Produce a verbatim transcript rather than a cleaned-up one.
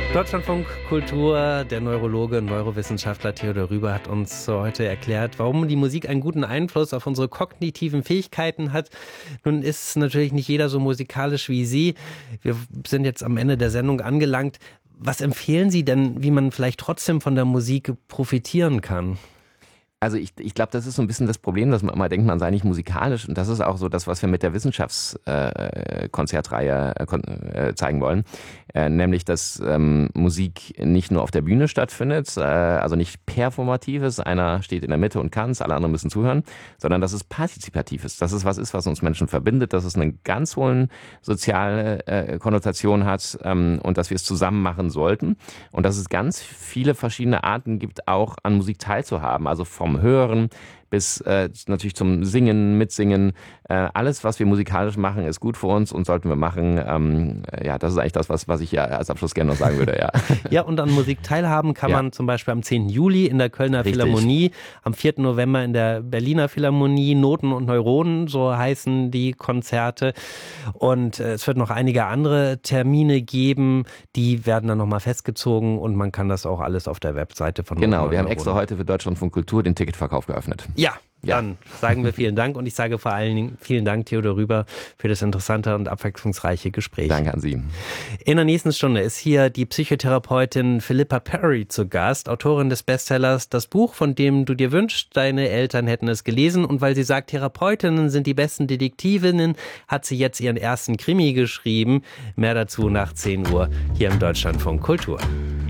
Deutschlandfunk Kultur, der Neurologe, Neurowissenschaftler Theodor Rüber hat uns heute erklärt, warum die Musik einen guten Einfluss auf unsere kognitiven Fähigkeiten hat. Nun ist natürlich nicht jeder so musikalisch wie Sie. Wir sind jetzt am Ende der Sendung angelangt. Was empfehlen Sie denn, wie man vielleicht trotzdem von der Musik profitieren kann? Also ich, ich glaube, das ist so ein bisschen das Problem, dass man immer denkt, man sei nicht musikalisch. Und das ist auch so das, was wir mit der Wissenschaftskonzertreihe äh, äh, zeigen wollen. Äh, nämlich, dass ähm, Musik nicht nur auf der Bühne stattfindet, äh, also nicht performativ ist, einer steht in der Mitte und kann es, alle anderen müssen zuhören, sondern dass es partizipativ ist. Dass es was ist, was uns Menschen verbindet, dass es eine ganz hohe soziale äh, Konnotation hat ähm, und dass wir es zusammen machen sollten. Und dass es ganz viele verschiedene Arten gibt, auch an Musik teilzuhaben. Also vom Hören bis äh, natürlich zum Singen, Mitsingen. Äh, alles, was wir musikalisch machen, ist gut für uns und sollten wir machen. Ähm, ja, das ist eigentlich das, was, was ich ja als Abschluss gerne noch sagen würde. Ja, ja, und an Musik teilhaben kann ja. man zum Beispiel am zehnten Juli in der Kölner Richtig. Philharmonie, am vierten November in der Berliner Philharmonie, Noten und Neuronen, so heißen die Konzerte. Und äh, es wird noch einige andere Termine geben, die werden dann nochmal festgezogen und man kann das auch alles auf der Webseite von Noten Genau, und wir haben Neuronen. Extra heute für Deutschlandfunk Kultur den Ticketverkauf geöffnet. Ja. Ja. Dann sagen wir vielen Dank und ich sage vor allen Dingen vielen Dank, Theodor Rüber, für das interessante und abwechslungsreiche Gespräch. Danke an Sie. In der nächsten Stunde ist hier die Psychotherapeutin Philippa Perry zu Gast, Autorin des Bestsellers Das Buch, von dem du dir wünschst, deine Eltern hätten es gelesen. Und weil sie sagt, Therapeutinnen sind die besten Detektivinnen, hat sie jetzt ihren ersten Krimi geschrieben. Mehr dazu nach zehn Uhr hier im Deutschlandfunk Kultur.